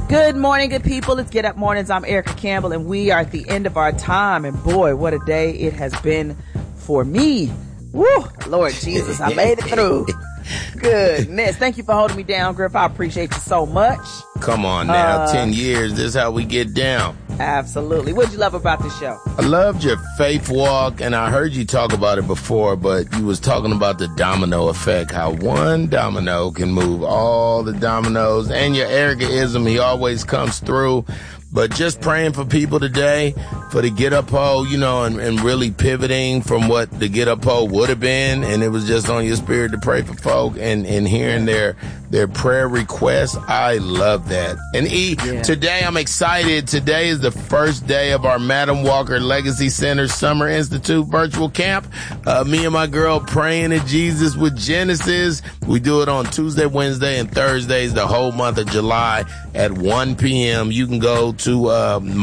Good morning, good people. It's Get Up Mornings. I'm Erica Campbell, and we are at the end of our time. And boy, what a day it has been for me. Woo! Lord Jesus, I made it through. Goodness. Thank you for holding me down, Griff. I appreciate you so much. Come on now, 10 years. This is how we get down. Absolutely. What did you love about this show? I loved your faith walk, and I heard you talk about it before, but you was talking about the domino effect, how one domino can move all the dominoes, and your Erica-ism, he always comes through. But just praying for people today, for the Get Up Ho, you know, and really pivoting from what the Get Up Ho would have been. And it was just on your spirit to pray for folk and hearing their prayer requests. I love that. And today I'm excited. Today is the first day of our Madam Walker Legacy Center Summer Institute virtual camp. Me and my girl praying to Jesus with Genesis. We do it on Tuesday, Wednesday, and Thursdays the whole month of July at 1 p.m. You can go to you can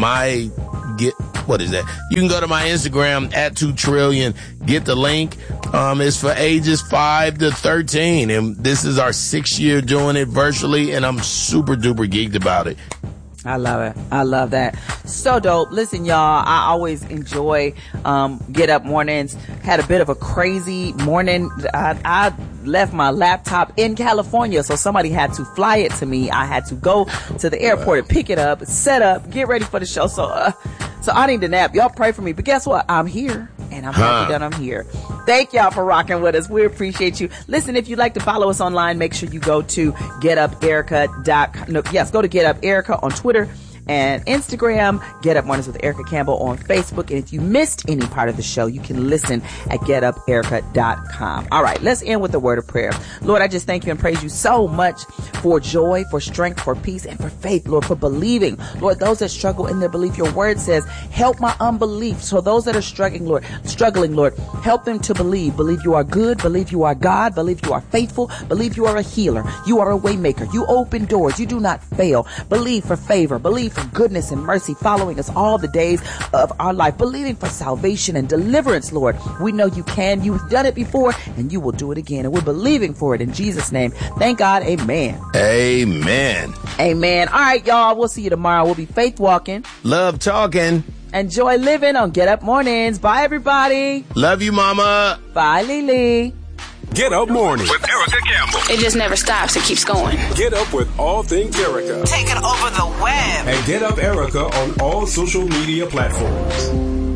go to my Instagram at 2 trillion, get the link. It's for ages 5 to 13, and this is our 6th year doing it virtually, and I'm super duper geeked about it. I love it. I love that. So dope. Listen, y'all, I always enjoy Get Up Mornings. Had a bit of a crazy morning. I left my laptop in California, so somebody had to fly it to me. I had to go to the airport and pick it up, set up, get ready for the show. So I need to nap. Y'all pray for me. But guess what? I'm here, and I'm happy that I'm here. Thank y'all for rocking with us. We appreciate you. Listen, if you'd like to follow us online, make sure you go to getuperica.com. No, yes, go to Get Up Erica on Twitter and Instagram, Get Up Mornings with Erica Campbell on Facebook. And if you missed any part of the show, you can listen at getuperica.com. All right, let's end with a word of prayer. Lord, I just thank you and praise you so much for joy, for strength, for peace, and for faith, Lord, for believing. Lord, those that struggle in their belief, your word says, help my unbelief. So those that are struggling, Lord, help them to believe. Believe you are good, believe you are God, believe you are faithful, believe you are a healer, you are a way maker, you open doors, you do not fail. Believe for favor, believe for goodness and mercy following us all the days of our life, believing for salvation and deliverance, Lord. We know you can. You've done it before, and you will do it again. And we're believing for it in Jesus' name. Thank God. Amen. Amen. Amen. All right, y'all. We'll see you tomorrow. We'll be faith walking, love talking, and joy living on Get Up Mornings. Bye, everybody. Love you, Mama. Bye, Lily. Get Up Morning with Erica Campbell. It just never stops. It keeps going. Get up with all things Erica. Taking over the web. And Get Up Erica on all social media platforms.